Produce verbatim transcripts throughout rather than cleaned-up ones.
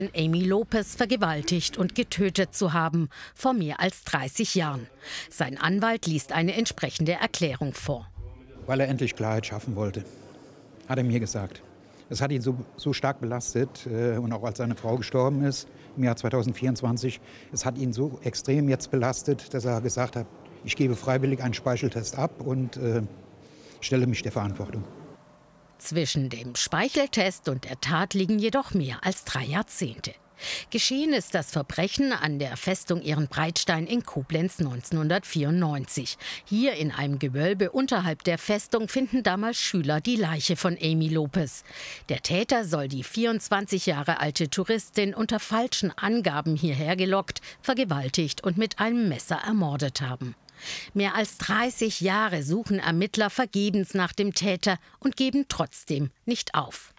Amy Lopez vergewaltigt und getötet zu haben, vor mehr als dreißig Jahren. Sein Anwalt liest eine entsprechende Erklärung vor. Weil er endlich Klarheit schaffen wollte, hat er mir gesagt. Es hat ihn so, so stark belastet, äh, und auch als seine Frau gestorben ist im Jahr zweitausendvierundzwanzig, es hat ihn so extrem jetzt belastet, dass er gesagt hat, ich gebe freiwillig einen Speicheltest ab und äh, stelle mich der Verantwortung. Zwischen dem Speicheltest und der Tat liegen jedoch mehr als drei Jahrzehnte. Geschehen ist das Verbrechen an der Festung Ehrenbreitstein in Koblenz neunzehnhundertvierundneunzig. Hier in einem Gewölbe unterhalb der Festung finden damals Schüler die Leiche von Amy Lopez. Der Täter soll die vierundzwanzig Jahre alte Touristin unter falschen Angaben hierher gelockt, vergewaltigt und mit einem Messer ermordet haben. Mehr als dreißig Jahre suchen Ermittler vergebens nach dem Täter und geben trotzdem nicht auf.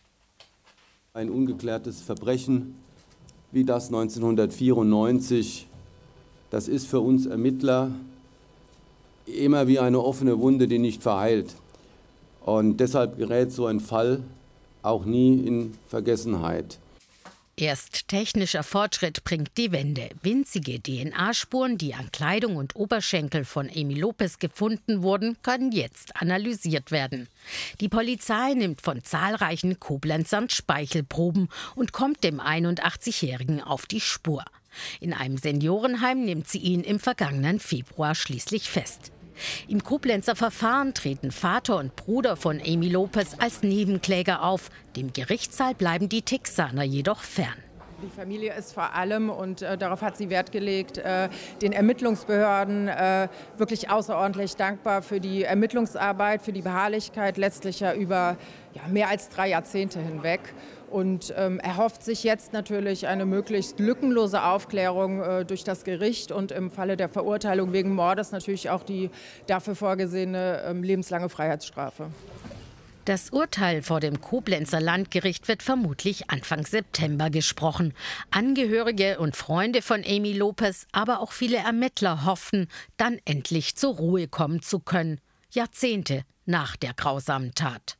Ein ungeklärtes Verbrechen wie das neunzehnhundertvierundneunzig, das ist für uns Ermittler immer wie eine offene Wunde, die nicht verheilt. Und deshalb gerät so ein Fall auch nie in Vergessenheit. Erst technischer Fortschritt bringt die Wende. Winzige D N A-Spuren, die an Kleidung und Oberschenkel von Amy Lopez gefunden wurden, können jetzt analysiert werden. Die Polizei nimmt von zahlreichen Koblenzern Speichelproben und kommt dem einundachtzigjährigen auf die Spur. In einem Seniorenheim nimmt sie ihn im vergangenen Februar schließlich fest. Im Koblenzer Verfahren treten Vater und Bruder von Amy Lopez als Nebenkläger auf. Dem Gerichtssaal bleiben die Texaner jedoch fern. Die Familie ist vor allem, und äh, darauf hat sie Wert gelegt, äh, den Ermittlungsbehörden äh, wirklich außerordentlich dankbar für die Ermittlungsarbeit, für die Beharrlichkeit, letztlich ja über ja, mehr als drei Jahrzehnte hinweg. Und ähm, erhofft sich jetzt natürlich eine möglichst lückenlose Aufklärung äh, durch das Gericht und im Falle der Verurteilung wegen Mordes natürlich auch die dafür vorgesehene ähm, lebenslange Freiheitsstrafe. Das Urteil vor dem Koblenzer Landgericht wird vermutlich Anfang September gesprochen. Angehörige und Freunde von Amy Lopez, aber auch viele Ermittler hoffen, dann endlich zur Ruhe kommen zu können. Jahrzehnte nach der grausamen Tat.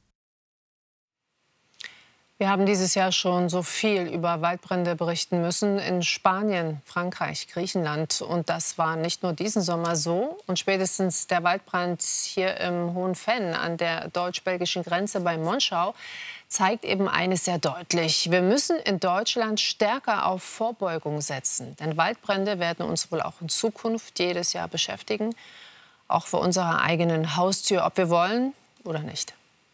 Wir haben dieses Jahr schon so viel über Waldbrände berichten müssen in Spanien, Frankreich, Griechenland. Und das war nicht nur diesen Sommer so. Und spätestens der Waldbrand hier im Hohen Venn an der deutsch-belgischen Grenze bei Monschau zeigt eben eines sehr deutlich. Wir müssen in Deutschland stärker auf Vorbeugung setzen. Denn Waldbrände werden uns wohl auch in Zukunft jedes Jahr beschäftigen. Auch vor unserer eigenen Haustür, ob wir wollen oder nicht.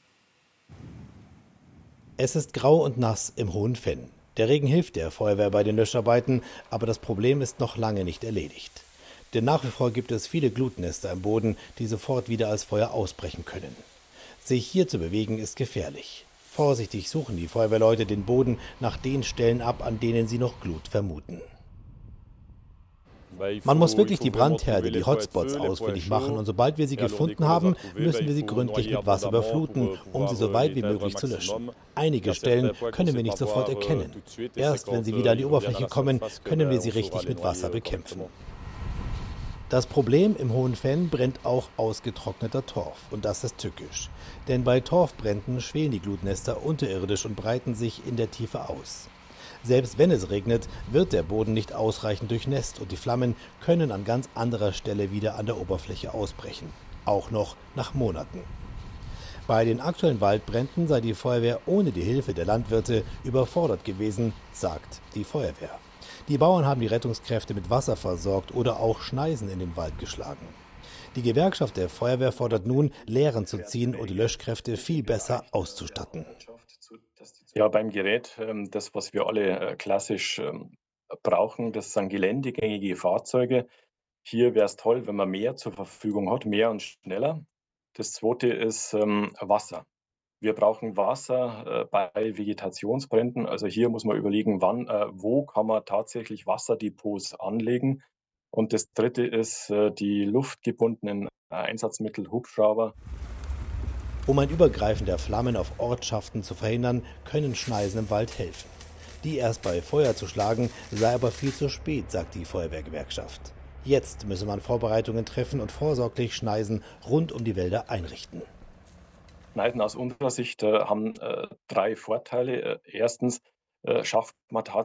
Es ist grau und nass im Hohen Venn. Der Regen hilft der Feuerwehr bei den Löscharbeiten, aber das Problem ist noch lange nicht erledigt. Denn nach wie vor gibt es viele Glutnester im Boden, die sofort wieder als Feuer ausbrechen können. Sich hier zu bewegen ist gefährlich. Vorsichtig suchen die Feuerwehrleute den Boden nach den Stellen ab, an denen sie noch Glut vermuten. Man muss wirklich die Brandherde, die Hotspots ausfindig machen, und sobald wir sie gefunden haben, müssen wir sie gründlich mit Wasser überfluten, um sie so weit wie möglich zu löschen. Einige Stellen können wir nicht sofort erkennen. Erst wenn sie wieder an die Oberfläche kommen, können wir sie richtig mit Wasser bekämpfen. Das Problem im Hohen Venn brennt auch ausgetrockneter Torf, und das ist tückisch. Denn bei Torfbränden schwelen die Glutnester unterirdisch und breiten sich in der Tiefe aus. Selbst wenn es regnet, wird der Boden nicht ausreichend durchnässt und die Flammen können an ganz anderer Stelle wieder an der Oberfläche ausbrechen. Auch noch nach Monaten. Bei den aktuellen Waldbränden sei die Feuerwehr ohne die Hilfe der Landwirte überfordert gewesen, sagt die Feuerwehr. Die Bauern haben die Rettungskräfte mit Wasser versorgt oder auch Schneisen in den Wald geschlagen. Die Gewerkschaft der Feuerwehr fordert nun, Lehren zu ziehen und die Löschkräfte viel besser auszustatten. Ja, beim Gerät, das, was wir alle klassisch brauchen, das sind geländegängige Fahrzeuge. Hier wäre es toll, wenn man mehr zur Verfügung hat, mehr und schneller. Das Zweite ist Wasser. Wir brauchen Wasser bei Vegetationsbränden. Also hier muss man überlegen, wann, wo kann man tatsächlich Wasserdepots anlegen. Und das Dritte ist die luftgebundenen Einsatzmittel, Hubschrauber. Um ein Übergreifen der Flammen auf Ortschaften zu verhindern, können Schneisen im Wald helfen. Die erst bei Feuer zu schlagen, sei aber viel zu spät, sagt die Feuerwehrgewerkschaft. Jetzt müsse man Vorbereitungen treffen und vorsorglich Schneisen rund um die Wälder einrichten. Schneisen aus unserer Sicht äh, haben äh, drei Vorteile. Äh, erstens, äh, schafft man tatsächlich